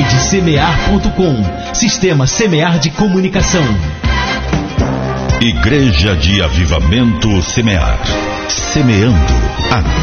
Rede Semear.com. Sistema Semear de Comunicação. Igreja de Avivamento Semear. Semeando a